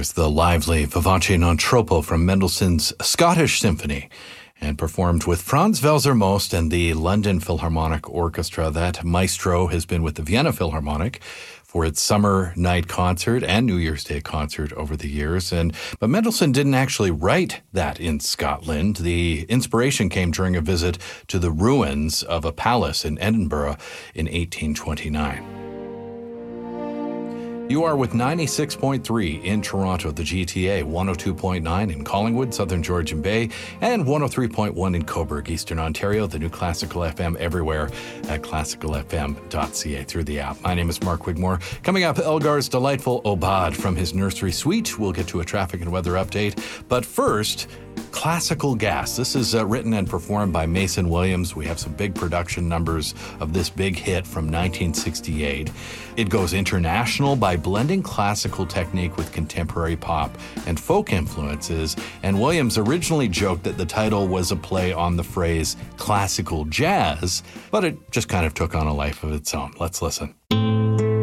There's the lively Vivace non troppo from Mendelssohn's Scottish Symphony, and performed with Franz Welser Most and the London Philharmonic Orchestra. That maestro has been with the Vienna Philharmonic for its summer night concert and New Year's Day concert over the years. But Mendelssohn didn't actually write that in Scotland. The inspiration came during a visit to the ruins of a palace in Edinburgh in 1829. You are with 96.3 in Toronto, the GTA, 102.9 in Collingwood, Southern Georgian Bay, and 103.1 in Cobourg, Eastern Ontario, the new Classical FM everywhere at classicalfm.ca through the app. My name is Mark Wigmore. Coming up, Elgar's delightful Obad from his nursery suite. We'll get to a traffic and weather update. But first, Classical Gas. This is written and performed by Mason Williams. We have some big production numbers of this big hit from 1968. It goes international by blending classical technique with contemporary pop and folk influences. And Williams originally joked that the title was a play on the phrase classical jazz, but it just kind of took on a life of its own. Let's listen.